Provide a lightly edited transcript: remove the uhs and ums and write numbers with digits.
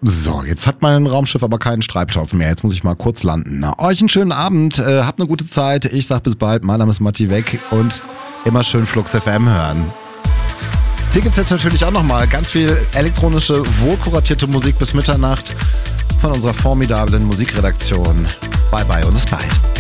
So, jetzt hat mein Raumschiff aber keinen Treibstoff mehr. Jetzt muss ich mal kurz landen. Na, euch einen schönen Abend, habt eine gute Zeit. Ich sag bis bald. Mein Name ist Matti Weg und immer schön Flux FM hören. Hier gibt's jetzt natürlich auch nochmal ganz viel elektronische, wohlkuratierte Musik bis Mitternacht von unserer formidablen Musikredaktion. Bye bye und bis bald.